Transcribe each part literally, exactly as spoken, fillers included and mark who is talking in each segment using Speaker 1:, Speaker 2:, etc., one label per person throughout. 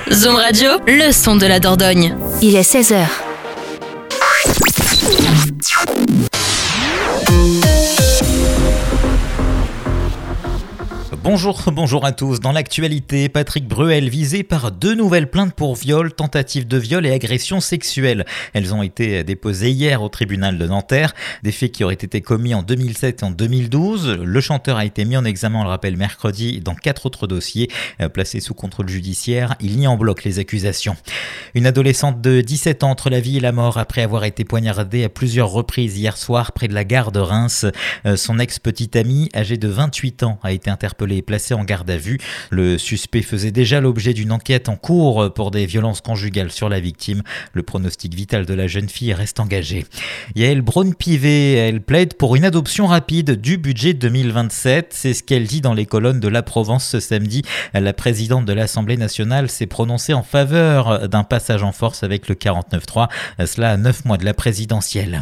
Speaker 1: Zoom Radio, le son de la Dordogne.
Speaker 2: Il est seize heures.
Speaker 3: Bonjour, bonjour à tous. Dans l'actualité, Patrick Bruel visé par deux nouvelles plaintes pour viol, tentative de viol et agression sexuelle. Elles ont été déposées hier au tribunal de Nanterre. Des faits qui auraient été commis en deux mille sept et en deux mille douze. Le chanteur a été mis en examen, on le rappelle, mercredi dans quatre autres dossiers. Placé sous contrôle judiciaire, il nie en bloc les accusations. Une adolescente de dix-sept ans entre la vie et la mort après avoir été poignardée à plusieurs reprises hier soir près de la gare de Reims. Son ex-petite amie, âgée de vingt-huit ans, a été interpellée et placé en garde à vue. Le suspect faisait déjà l'objet d'une enquête en cours pour des violences conjugales sur la victime. Le pronostic vital de la jeune fille reste engagé. Yael Braun-Pivet, elle plaide pour une adoption rapide du budget deux mille vingt-sept. C'est ce qu'elle dit dans les colonnes de La Provence ce samedi. La présidente de l'Assemblée nationale s'est prononcée en faveur d'un passage en force avec le quarante-neuf trois. Cela à neuf mois de la présidentielle.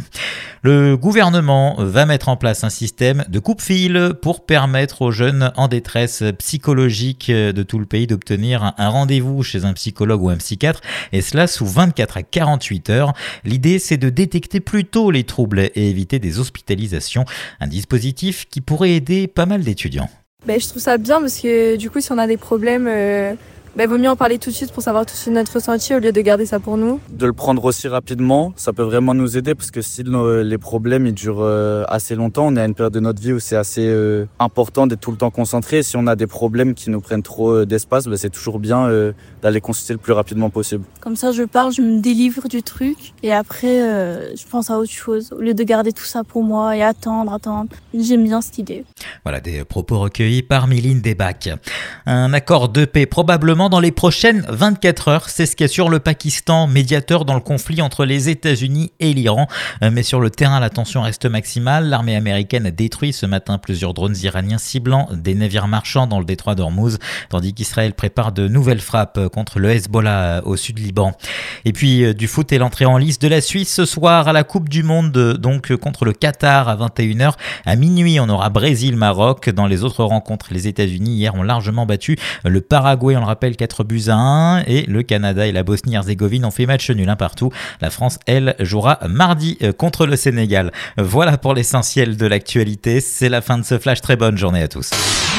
Speaker 3: Le gouvernement va mettre en place un système de coupe-fil pour permettre aux jeunes en détresse psychologique de tout le pays d'obtenir un rendez-vous chez un psychologue ou un psychiatre, et cela sous vingt-quatre à quarante-huit heures. L'idée, c'est de détecter plus tôt les troubles et éviter des hospitalisations. Un dispositif qui pourrait aider pas mal d'étudiants.
Speaker 4: Ben, je trouve ça bien parce que du coup, si on a des problèmes... Euh... Ben, vaut mieux en parler tout de suite pour savoir tout de suite notre ressenti au lieu de garder ça pour nous.
Speaker 5: De le prendre aussi rapidement, ça peut vraiment nous aider parce que si nos, les problèmes ils durent euh, assez longtemps, on est à une période de notre vie où c'est assez euh, important d'être tout le temps concentré. Si on a des problèmes qui nous prennent trop euh, d'espace, ben, c'est toujours bien euh, d'aller consulter le plus rapidement possible.
Speaker 6: Comme ça, je parle, je me délivre du truc et après, euh, je pense à autre chose au lieu de garder tout ça pour moi et attendre, attendre. J'aime bien cette idée.
Speaker 3: Voilà des propos recueillis par Méline Debac. Un accord de paix probablement dans les prochaines vingt-quatre heures, c'est ce qu'assure le Pakistan, médiateur dans le conflit entre les États-Unis et l'Iran. Mais sur le terrain, la tension reste maximale. L'armée américaine a détruit ce matin plusieurs drones iraniens ciblant des navires marchands dans le détroit d'Ormuz, tandis qu'Israël prépare de nouvelles frappes contre le Hezbollah au sud Liban. Et puis du foot et l'entrée en lice de la Suisse ce soir à la Coupe du Monde, donc contre le Qatar à vingt et une heures. À minuit, on aura Brésil-Maroc. Dans les autres rencontres, les États-Unis hier ont largement battu le Paraguay, on le rappelle, quatre buts à un, et le Canada et la Bosnie-Herzégovine ont fait match nul un partout. La France, elle, jouera mardi contre le Sénégal. Voilà pour l'essentiel de l'actualité. C'est la fin de ce flash. Très bonne journée à tous.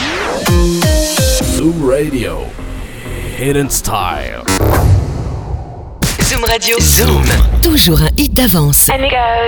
Speaker 7: Zoom Radio, Hidden Style.
Speaker 1: Zoom Radio.
Speaker 2: Zoom. Toujours un hit d'avance.